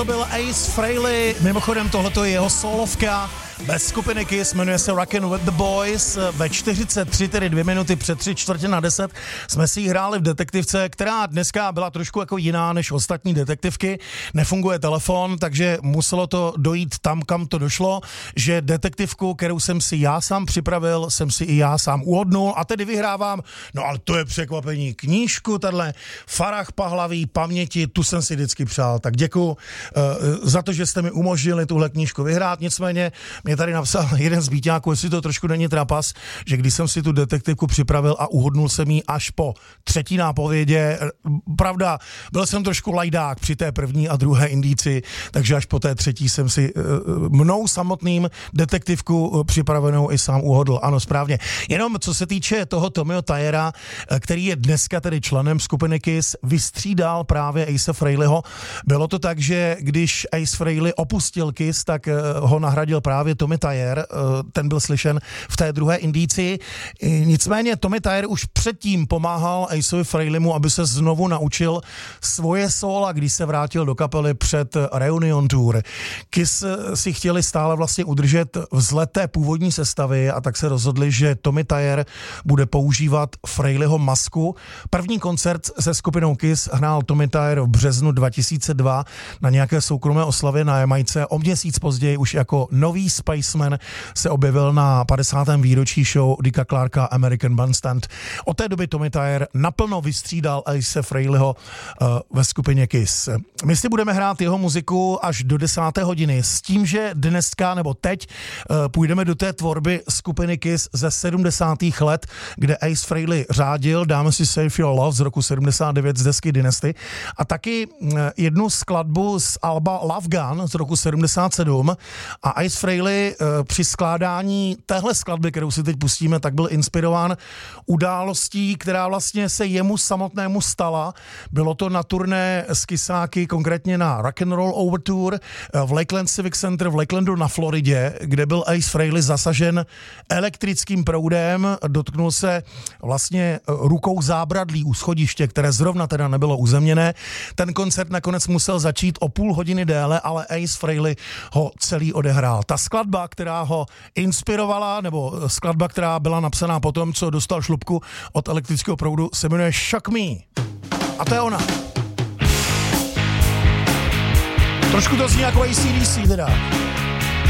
To byl Ace Frehley, mimochodem tohleto je jeho solovka bez skupiny Kiss, jmenuje se Rockin' with the Boys. Ve 43, tedy 2 minuty před 9:45 jsme si ji hráli v detektivce, která dneska byla trošku jako jiná než ostatní detektivky. Nefunguje telefon, takže muselo to dojít tam, kam to došlo, že detektivku, kterou jsem si já sám připravil, jsem si i já sám uhodnul a tedy vyhrávám, no ale to je překvapení, knížku, tahle Farah Pahlaví paměti, tu jsem si vždycky přál, tak děkuju za to, že jste mi umožnili tuhle knížku vyhrát, nicméně mě tady napsal jeden z býťáků, jestli to trošku není trapas, že když jsem si tu detektivku připravil a uhodnul jsem ji až po 3. nápovědě, pravda, byl jsem trošku lajdák při té první a druhé indici, takže až po té 3. jsem si mnou samotným detektivku připravenou i sám uhodl, ano správně. Jenom co se týče toho Tommyho Tyera, který je dneska tedy členem skupiny Kiss, vystřídal právě Ace Frehleyho. Bylo to tak, že když Ace Frehley opustil Kiss, tak ho nahradil právě Tommy Tyer, ten byl slyšen v té druhé indici. Nicméně Tommy Tyer už předtím pomáhal Aceovi Frehleymu, aby se znovu naučil svoje sóla, když se vrátil do kapely před Reunion Tour. Kiss si chtěli stále vlastně udržet vzhled té původní sestavy a tak se rozhodli, že Tommy Tyer bude používat Frehleyho masku. První koncert se skupinou Kiss hrál Tommy Tyer v březnu 2002 na nějaké soukromé oslavě na Jamajce. O měsíc později už jako nový Spaceman se objevil na 50. výročí show Dicka Clarka American Bandstand. Od té doby Tommy Tyer naplno vystřídal Ace Frehleyho ve skupině Kiss. My si budeme hrát jeho muziku až do 10. hodiny s tím, že dneska nebo teď půjdeme do té tvorby skupiny Kiss ze 70. let, kde Ace Frehley řádil, dáme si Save Your Love z roku 79 z desky Dynasty a taky jednu skladbu z alba Love Gun z roku 77 a Ace Frehley při skládání téhle skladby, kterou si teď pustíme, tak byl inspirován událostí, která vlastně se jemu samotnému stala. Bylo to na turné s Kissáky, konkrétně na Rock'n'Roll Overture v Lakeland Civic Center v Lakelandu na Floridě, kde byl Ace Frehley zasažen elektrickým proudem, dotknul se vlastně rukou zábradlí u schodiště, které zrovna teda nebylo uzemněné. Ten koncert nakonec musel začít o půl hodiny déle, ale Ace Frehley ho celý odehrál. Ta skladba, která ho inspirovala, nebo skladba, která byla napsaná po tom, co dostal šlupku od elektrického proudu, se jmenuje Shock Me. A to je ona. Trošku to zní jako AC/DC teda.